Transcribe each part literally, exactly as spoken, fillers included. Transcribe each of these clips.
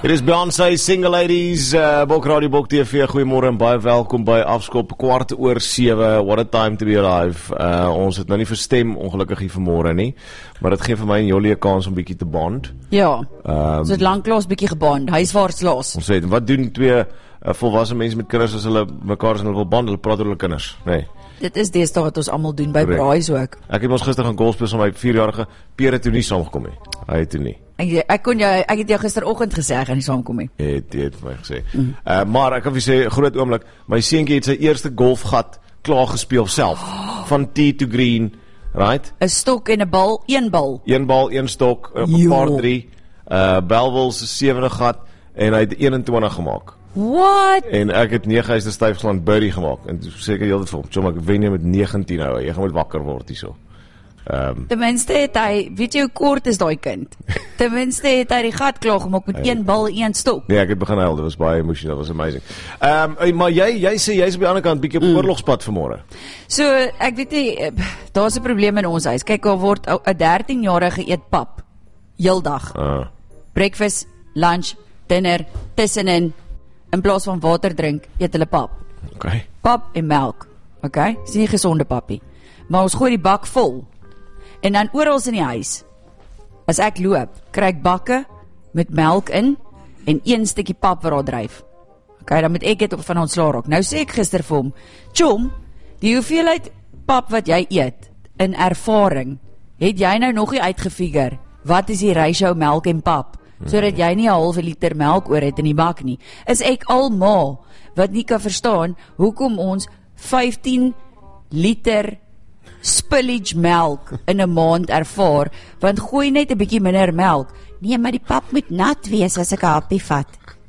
Dit is Beyoncé, Single Ladies, uh, Bok Radio, Bok T V, goeiemôre en baie welkom by Afskop, kwart oor sewe, what a time to be alive. Uh, ons het nou nie verstem, ongelukkig hier vanmôre nie, maar dit gee vir my en Jolie 'n kans om bietjie te bond. Ja, um, ons het lanklaas bietjie gebond, huiswaarts laas. Ons weet, wat doen twee uh, volwasse mense met kinders as hulle mekaar en hulle wil bond, hulle praat oor hulle kinders, nee. Dit is deesdae wat ons almal doen by braais ook. Ek het ons gister gaan golf speel saam met my vierjarige Pierre toe nie saamgekom nie. Hy het toe nie. Ek, ek kon jou, ek het jou gisteroggend gesê ek gaan nie saamkom nie. Het jy het vir my gesê. Mm. Uh, maar ek kan vir sê, groot oomblik, my seentjie het sy eerste golfgat klaar gespeel self. Oh. Van tee to green, right? 'n Stok en 'n bal, een bal. Een bal, een stok, op 'n paar drie. Uh Belwel se sewende gat en hy het eenentwintig gemaak. What? En ek het nege hyste styf geslaan birdie gemaak. En toe sê ek heeltyd vir hom, "Chom, ek wen jy met negentien nou. Jy gaan moet wakker word hierso." Ehm um, Ten minste het hy, weet jy hoe kort is daai kind? Ten minste het hy die gat klaar gemaak met een bal, een stok. Nee, ek het begin huil. Dit was baie emosioneel, dit was amazing. Ehm um, maar jy jy sê jy's op die ander kant bietjie op mm. oorlogspad vanmôre. So, ek weet nie, daar's 'n probleem in ons huis. Kyk, daar word 'n dertien-jarige eet pap heeldag. Uh. Breakfast, lunch, dinner, tussenin. In plaas van water drink, eet hulle pap. Okay. Pap en melk. Okay? Dis nie gesonde pappie. Maar ons gooi die bak vol. En dan oral in die huis, as ek loop, kry ek bakke met melk in en een stukkie pap wat daar dryf. Okay, dan moet ek dit van ontslaa raak. Nou sê ek gister vir hom, "Chom, die hoeveelheid pap wat jy eet in ervaring, het jy nou nog nie uitgefigure wat is die ratio melk en pap, sodat jy nie 'n halwe liter melk oor het in die bak nie." Is ek al ma wat nie kan verstaan hoekom ons vyftien liter spillage melk in 'n maand ervaar, want gooi net 'n bietjie minder melk. Nee, maar die pap moet nat wees as ek 'n happie vat.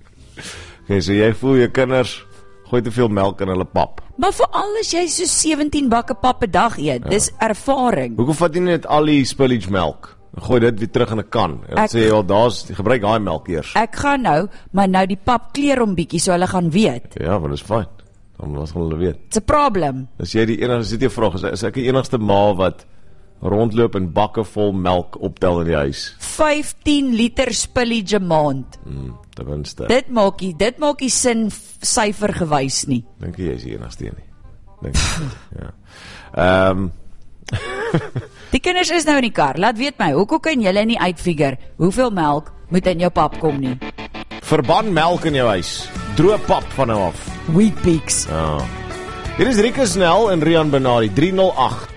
Okay, so jy voel jou kinders gooi te veel melk in hulle pap. Maar veral as jy so sewentien bakke pap 'n dag eet, ja. Dis ervaring. Hoekom vat jy net al die spillage melk? Gooi dit weer terug in 'n kan. En ek, sê jy, "Wel, daar's gebruik daai melk eers." Ek gaan nou, maar nou die pap kleur hom bietjie so hulle gaan weet. Ja, maar dis fyn. Dan was hulle weet. It's a problem. As jy die enigste, as dit jou vraag is, is ek die enigste ma wat rondloop en bakke vol melk optel in die huis. vyftien liter spillage 'n maand. Mm, ten minste. Dit maak nie, dit maak nie sin syfer gewys nie. Dink jy is die enigste nie. Dink ja. Ehm um, Die kinders is nou in die kar. Laat weet my, hoekom kan julle nie uitfigure hoeveel melk moet in jou pap kom nie? Verban melk in jou huis. Droë pap van nou af. Wheat Bix. Ja. Hier is Rieke Snell en Rian Benari, drie nul agt